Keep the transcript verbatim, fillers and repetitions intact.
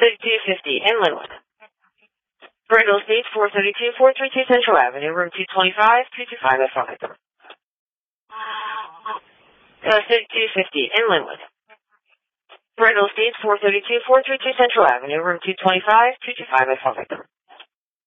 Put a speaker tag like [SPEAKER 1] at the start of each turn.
[SPEAKER 1] thirty-two fifty in Linwood. Brindle Estates, four thirty-two, four thirty-two Central Avenue, room two twenty-five, two two five oh five. Uh, thirty-two fifty in Linwood. Brindle Estates, four thirty-two, four thirty-two Central Avenue, room two twenty-five, two two five oh five.